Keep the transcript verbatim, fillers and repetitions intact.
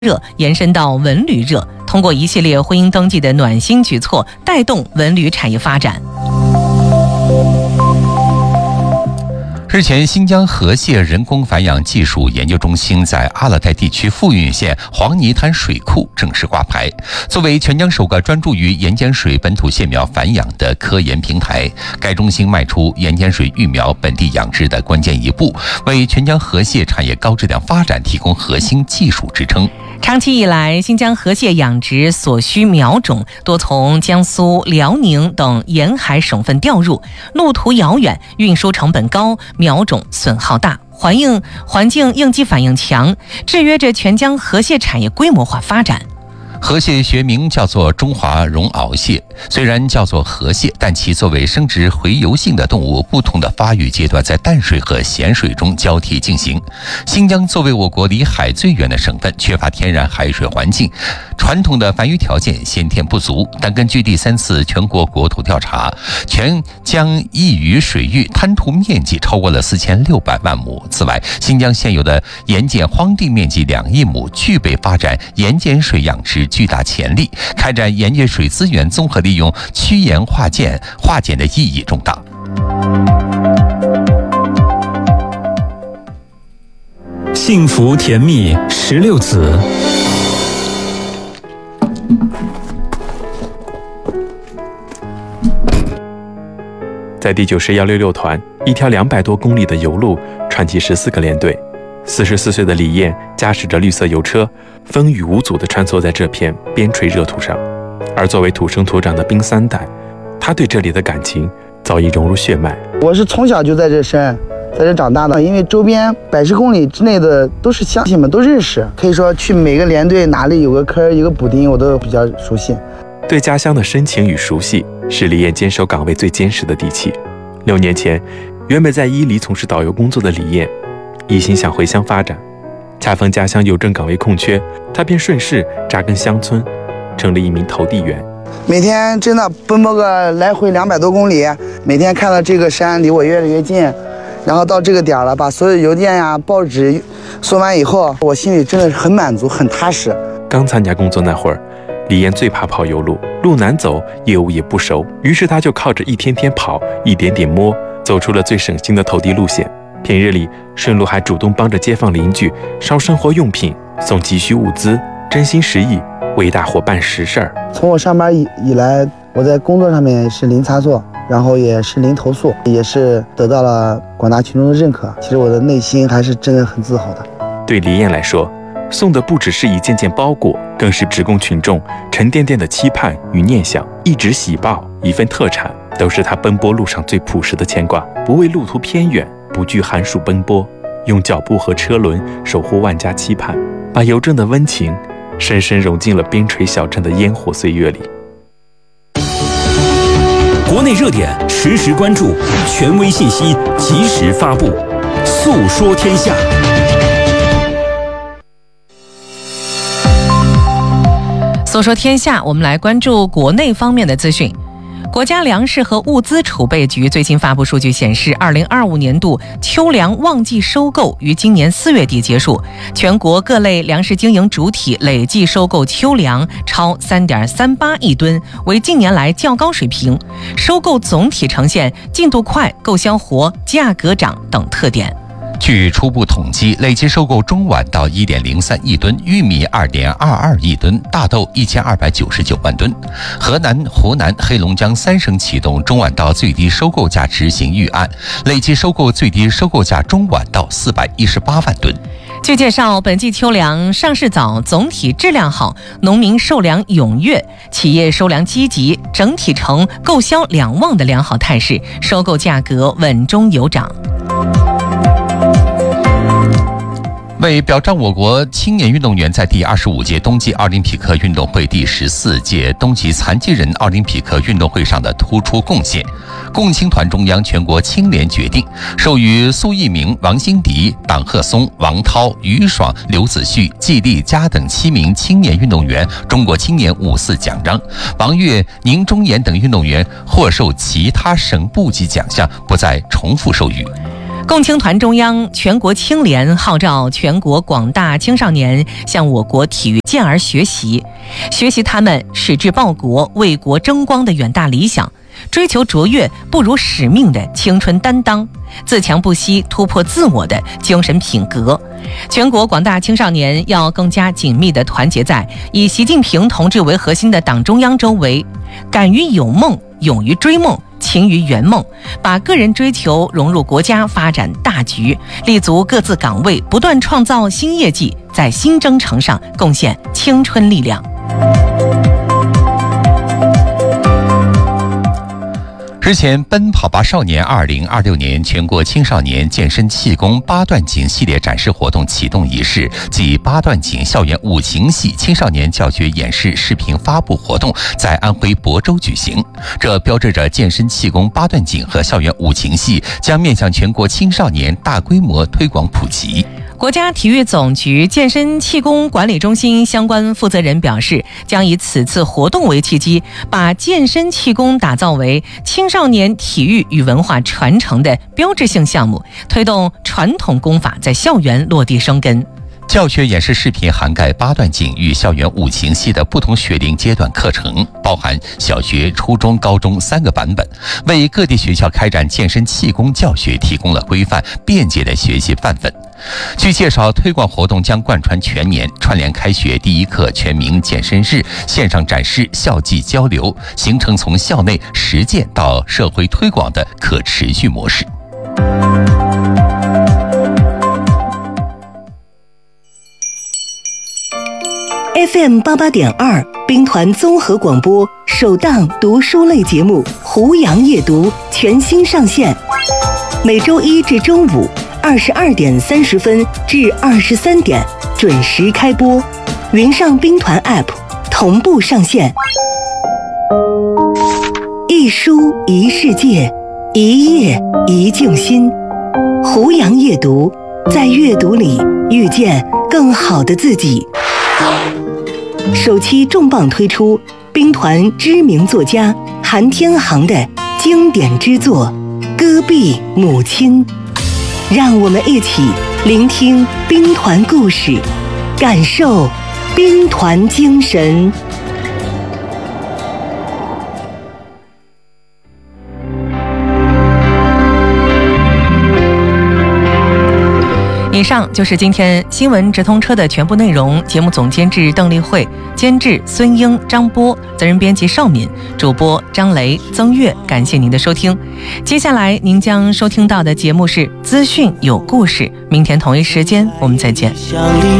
热延伸到文旅热，通过一系列婚姻登记的暖心举措，带动文旅产业发展。 日前，新疆河蟹人工繁养技术研究中心在阿勒泰地区富蕴县黄泥滩水库正式挂牌。作为全疆首个专注于盐碱水本土蟹苗繁养的科研平台，该中心迈出盐碱水育苗本地养殖的关键一步，为全疆河蟹产业高质量发展提供核心技术支撑。 长期以来，新疆河蟹养殖所需苗种多从江苏、辽宁等沿海省份调入，路途遥远，运输成本高，苗种损耗大，环境环境应激反应强，制约着全疆河蟹产业规模化发展。 河蟹学名叫做中华绒螯蟹，虽然叫做河蟹，但其作为生殖洄游性的动物，不同的发育阶段在淡水和咸水中交替进行。新疆作为我国离海最远的省份，缺乏天然海水环境，传统的繁育条件先天不足。但根据第三次全国国土调查，全疆一隅水域滩涂面积超过了四千六百万亩。此外，新疆现有的盐碱荒地面积两亿亩，具备发展盐碱水养殖巨大潜力，开展盐碱水资源综合利用、趋盐化碱、化碱的意义重大。 幸福甜蜜十六子。 在第九师一六六团，一条两百多公里的油路串起十四个连队。四十四岁的李艳驾驶着绿色油车，风雨无阻地穿梭在这片边陲热土上。而作为土生土长的兵三代，他对这里的感情早已融入血脉。 我是从小就在这生，在这长大的，因为周边百十公里之内的都是乡亲们，都认识。可以说去每个连队哪里有个科有个补丁，我都比较熟悉。 对家乡的深情与熟悉，是李艳坚守岗位最坚实的底气。六年前，原本在伊犁从事导游工作的李艳，一心想回乡发展，恰逢家乡邮政岗位空缺，他便顺势扎根乡村，成了一名投递员。 每天真的奔波个来回两百多公里，每天看到这个山离我越来越近，然后到这个点了，把所有邮件呀、报纸送完以后，我心里真的是很满足、很踏实。 刚参加工作那会儿，李艳最怕跑油路，路难走，业务也不熟，于是他就靠着一天天跑，一点点摸，走出了最省心的投递路线。平日里，顺路还主动帮着街坊邻居捎生活用品、送急需物资，真心实意为大伙办实事儿。 从我上班以以来，我在工作上面是零差错，然后也是零投诉，也是得到了广大群众的认可。其实我的内心还是真的很自豪的。 对李艳来说，送的不只是一件件包裹，更是职工群众沉甸甸的期盼与念想。一纸喜报，一份特产，都是他奔波路上最朴实的牵挂。不畏路途偏远，不惧寒暑奔波，用脚步和车轮守护万家期盼，把邮政的温情深深融进了边陲小镇的烟火岁月里。 国内热点实时关注，权威信息及时发布，诉说天下。 诉说天下，我们来关注国内方面的资讯。国家粮食和物资储备局最新发布数据显示，二零二五年度秋粮旺季收购于今年四月底结束，全国各类粮食经营主体累计收购秋粮超三点三八亿吨，为近年来较高水平。收购总体呈现进度快、购销活、价格涨等特点。 据初步统计，累计收购中晚稻一点零三亿吨，玉米二点二二亿吨，大豆一千二百九十九万吨。河南、湖南、黑龙江三省启动中晚稻最低收购价执行预案，累计收购最低收购价中晚稻四百一十八万吨。 据介绍，本季秋粮上市早，总体质量好，农民售粮踊跃，企业收粮积极，整体呈购销两旺的良好态势，收购价格稳中有涨。 为表彰我国青年运动员在第二十五届冬季奥林匹克运动会第十四届冬季残疾人奥林匹克运动会上的突出贡献，共青团中央全国青联决定授予苏翊鸣、王欣迪、党鹤松、王涛、于爽、刘子旭、季丽佳等七名青年运动员中国青年五四奖章，王悦、宁忠言等运动员获授其他省部级奖项，不再重复授予。 共青团中央、全国青联号召全国广大青少年向我国体育健儿学习，学习他们矢志报国、为国争光的远大理想，追求卓越不辱使命的青春担当，自强不息突破自我的精神品格。全国广大青少年要更加紧密地团结在以习近平同志为核心的党中央周围，敢于有梦，勇于追梦，勤于圆梦，把个人追求融入国家发展大局，立足各自岗位，不断创造新业绩，在新征程上贡献青春力量。 日前，奔跑吧少年二零二六年全国青少年健身气功八段锦系列展示活动启动仪式暨八段锦校园五禽戏青少年教学演示视频发布活动在安徽亳州举行。这标志着健身气功八段锦和校园五禽戏将面向全国青少年大规模推广普及。 国家体育总局健身气功管理中心相关负责人表示，将以此次活动为契机，把健身气功打造为青少年体育与文化传承的标志性项目，推动传统功法在校园落地生根。 教学演示视频涵盖八段锦与校园五禽戏的不同学龄阶段课程，包含小学、初中、高中三个版本，为各地学校开展健身气功教学提供了规范便捷的学习范本。据介绍，推广活动将贯穿全年，串联开学第一课全民健身日、线上展示、校际交流，形成从校内实践到社会推广的可持续模式。 F M 八八点二兵团综合广播首档读书类节目《胡杨夜读》全新上线，每周一至周五二十二点三十分至二十三点准时开播，云上兵团 App 同步上线。一书一世界，一页一静心。胡杨夜读，在阅读里遇见更好的自己。首期重磅推出兵团知名作家韩天航的经典之作《戈壁母亲》，让我们一起聆听兵团故事，感受兵团精神。 以上就是今天新闻直通车的全部内容。节目总监制邓丽慧，监制孙英、张波，责任编辑邵敏，主播张雷、曾月。感谢您的收听。接下来您将收听到的节目是资讯有故事。明天同一时间我们再见。